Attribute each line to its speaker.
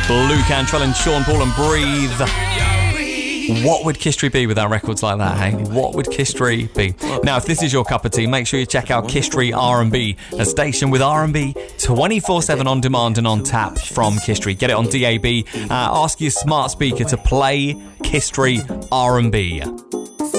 Speaker 1: Blue Cantrell and Sean Paul and Breathe. What would Kistry be without records like that, hey? What would Kistry be? Now, if this is your cup of tea, make sure you check out Kistry R&B, a station with R&B 24/7 on demand and on tap from Kistry. Get it on DAB. Ask your smart speaker to play Kistry R&B.